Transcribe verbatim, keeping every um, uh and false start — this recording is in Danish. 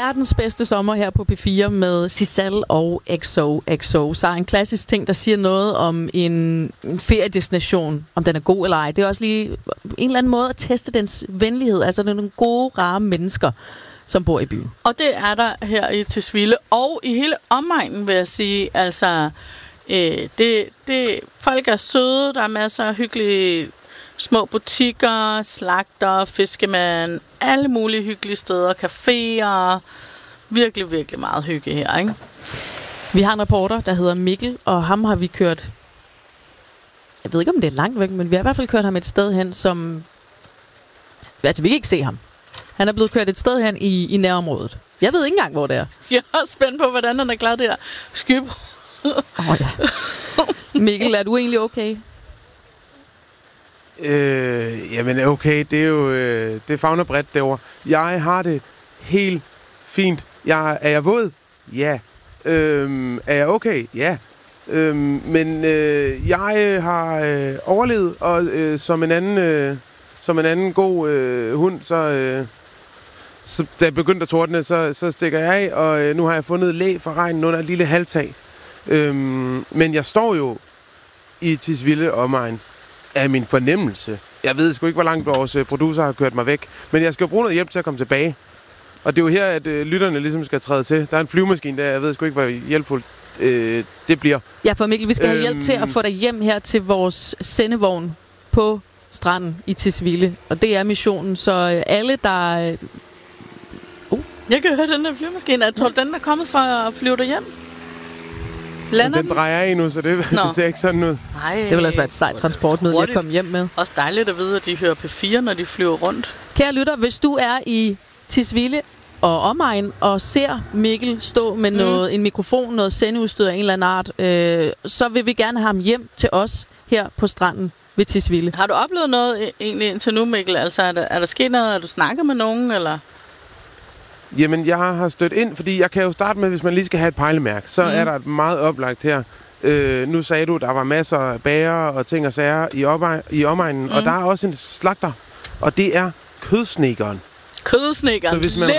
verdens bedste sommer her på P fire med Sissel og X O X O. Så en klassisk ting, der siger noget om en, en feriedestination, om den er god eller ej. Det er også lige en eller anden måde at teste dens venlighed. Altså, det er nogle gode, rare mennesker, som bor i byen. Og det er der her i Tisvilde, og i hele omegnen, vil jeg sige. Altså, øh, det, det, folk er søde, der er masser af hyggelige små butikker, slagter, fiskemand, alle mulige hyggelige steder, caféer. Virkelig, virkelig meget hygge her, ikke? Vi har en reporter, der hedder Mikkel, og ham har vi kørt... Jeg ved ikke, om det er langt væk, men vi har i hvert fald kørt ham et sted hen, som... Altså, vi kan ikke se ham. Han er blevet kørt et sted hen i, i nærområdet. Jeg ved ikke engang, hvor det er. Jeg er spændt på, hvordan han er klar der. Skyb. Åh oh, ja. Mikkel, er du egentlig okay? Øh, jamen okay, det er jo øh, det favner bredt derovre. Jeg har det helt fint. Jeg, er jeg våd? Ja. Øhm, er jeg okay? Ja. Øhm, men øh, jeg har øh, overlevet, og øh, som en anden øh, som en anden god øh, hund, så, øh, så da jeg begyndte at tordne, så, så stikker jeg af, og øh, nu har jeg fundet læ fra regnen under et lille halvtag. Øhm, men jeg står jo i Tisvilde omegn af min fornemmelse. Jeg ved sgu ikke, hvor langt vores producer har kørt mig væk, men jeg skal jo bruge noget hjælp til at komme tilbage. Og det er jo her, at øh, lytterne ligesom skal træde til. Der er en flyvemaskine der, jeg ved sgu ikke, hvor hjælpfuldt øh, det bliver. Ja, for Mikkel, vi skal have øhm, hjælp til at få dig hjem her til vores sendevogn på stranden i Tisvilde. Og det er missionen, så alle, der... Uh. Jeg kan høre den der flyvemaskine. Jeg tror, den er kommet for at flyve dig hjem. Den, den drejer af nu, så det, det ser ikke sådan ud. Nej. Det vil altså være et sejt transportmiddel at komme hjem med. Også dejligt at vide, at de hører P fire, når de flyver rundt. Kære lytter, hvis du er i Tisvilde og omegn og ser Mikkel stå med mm. noget, en mikrofon, noget sendeudstyr af en eller anden art, øh, så vil vi gerne have ham hjem til os her på stranden ved Tisvilde. Har du oplevet noget egentlig indtil nu, Mikkel? Altså, er der, er der sket noget? Har du snakket med nogen, eller... Jamen, jeg har stødt ind, fordi jeg kan jo starte med, hvis man lige skal have et pejlemærke, så mm. er der et meget oplagt her. Øh, nu sagde du, der var masser af bager og ting og sager i, opeg- i omegnen, mm. og der er også en slagter, og det er kødsnekeren. Kødsnekeren. Så hvis man